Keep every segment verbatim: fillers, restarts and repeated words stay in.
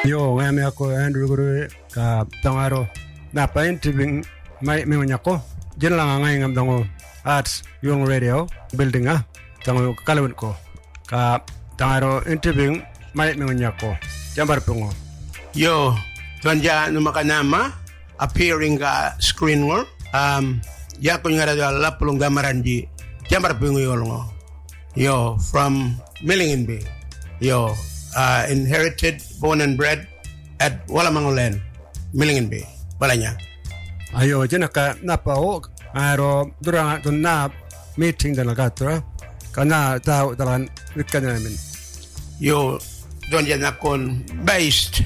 Yo, ngami ako Andrew Guru ka tangaro na pa interview mai mengunya ko jen lang ngai ngam dango arts yung radio building ah tango kalawin ko ka tangaro interview mai mengunya ko jambar pungo. Yo, tuanja numakanama appearing ka screen ngor um ya ko ngara dala pulung gamaran di jambar pungo yolngo. Yo, from Millingen Bay. Yo, Uh, inherited, born and bred at Walamangolen, Millingen Bay, Balanya. Ayo, jenaka napao, aro durang tu na meeting dan agatra, kana tahu dalam wikan namin. Yo, don jen nakon based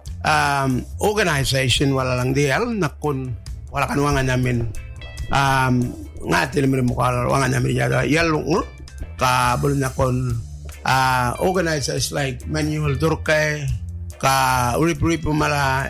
um, organization wala lang dial nakon wala kan wangan namin um, ngatil mi mo kal wangan namin jada yalung ka bul nakon. Uh, organizers like Manuel Durkay, ka urip-urip mala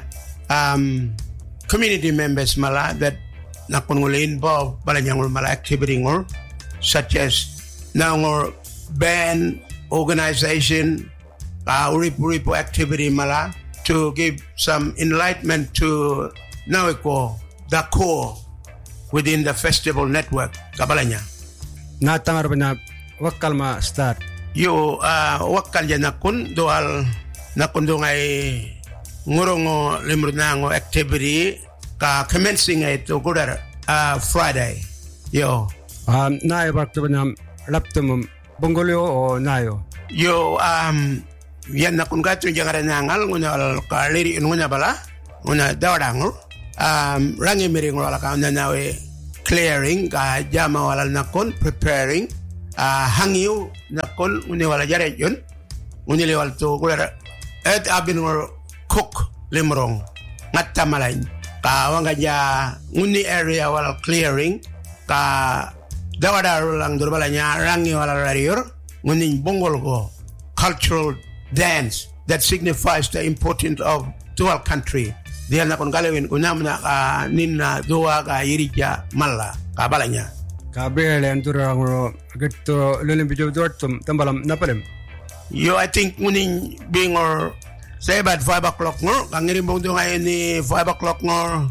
um, community members mala that nakunguli involved pala niyang mala activity ngor such as na ngor band organization ka urip-urip activity mala to give some enlightenment to now ko the core within the festival network kabala niya. Natangar ba na wakal ma start? Yo uh, wakal ya nakun doal nakun do ngai ngorongo limrunango activity ka commencing ito kudar uh, Friday. Yo um nayo bakto banam laptum bongolyo o nayo. Yo um yan nakun gato jangara nangal ngunya ka liri ngunya bala ngunya dawadang um rangi miring wala ka na nawe clearing ka jama wala nakun preparing Uh, hangiu nakon uni wala jare yun uni lewal to kulara et abin ngor cook limrong ngatta malain ka wanga ja uni area wala clearing ka dawada lang durbalanya rangi wala rarior uni bongol go cultural dance that signifies the importance of dual country dia nakon galewin unamna ka ninna doa ka yirija malla ka balanya Kabel yang turang ro gitu lulun video dortum tambalam napalem. Yo, I think muning being or say about five o'clock ngor, kangirim bong tu ngayon ni five o'clock ngor,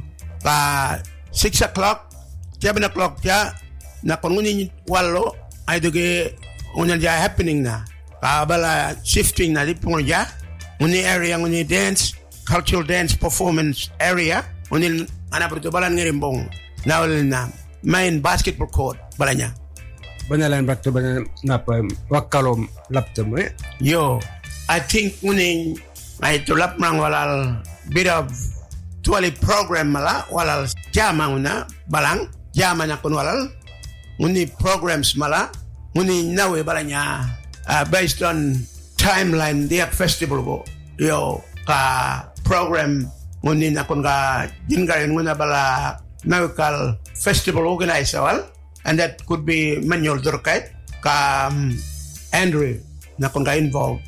ka six o'clock, seven o'clock ya, na kung muning walo, ay dugi unan ja happening na, ka bala shifting na di pong ja, muni area muni dance, cultural dance performance area, muni anak bertubalan ngirim bong, nawal na. Main basketball court balanya. Banalan bakto banan napa wakalom laptum eh. Yo, I think muning ay tulap mang walal bit of tuali program mala walal jama una balang jama na kun walal muni programs mala muni nawe balanya uh, based on timeline dia festival go. Yo, ka program muni na kun ga jingarin muna bala Naukal festival organizer and that could be Manuel Durkay ka um, Andrew na kung ka involved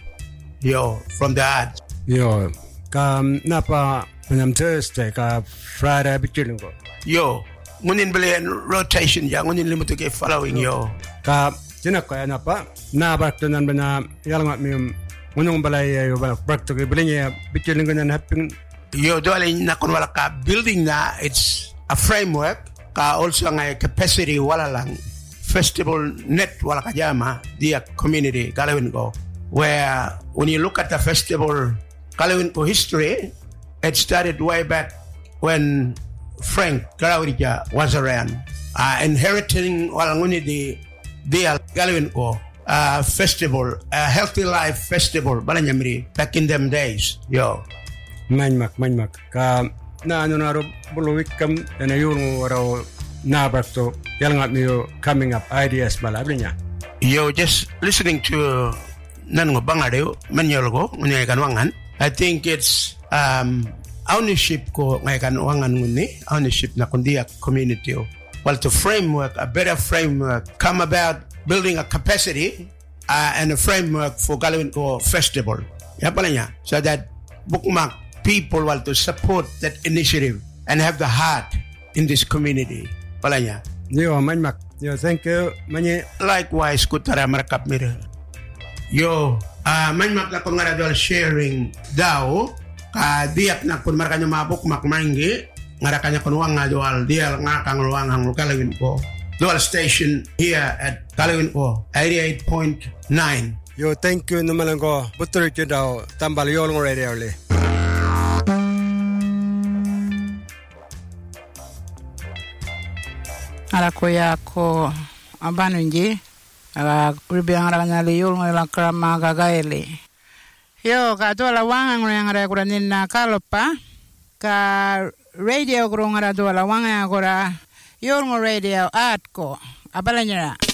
yo from the ads yo ka napa panam Thursday ka Friday bitin ko yo ngunin balian rotation ya ngunin limito kay following yo ka jinak ko napa na bakto nan bana yalang mi ngunong balay yo bakto kay balinya bitin ko nan happy yo dole na kun wala ka building na it's a framework ka also nga capacity wala lang festival net wala ka jama dia community galawin ko where when you look at the festival galawin ko history it started way back when Frank Garawija was around uh, inheriting wala nguni di dia galawin ko uh, festival a healthy life festival balanya miri back in them days yo manmak manmak ka na ano na ro bulwik kam na yung raw na bakto yalang at niyo coming up ideas malabli niya. Yo, just listening to nan ngo bangareo Manuel go ngay kanwangan. I think it's um ownership ko ngay kanwangan nguni ownership na kundi a community well to framework a better framework come about building a capacity uh, and a framework for galawin ko festival. Ya pala niya so that bookmark people want to support that initiative and have the heart in this community. Palanya. Yo, manmak. Yo, thank you. Manye. Likewise, kutara marakap mira. Yo, uh, manmak na kung nga sharing daw ka diak na kun markanya mabuk makmanggi ngarakanya kunuang ngajual dia ngakang luang hang Kalawin ko dual station here at Kalawin ko eighty-eight point nine. Yo, thank you naman ko butur ito daw tambal yolong radio li. Ala kuya ko abanunji aga kurbiang ranya li yolong la krama gagaeli. Yo ka dola wangang yang ada kuranin na kalopa ka radio kurung ada dola wangang agora yolong radio at ko abalanya.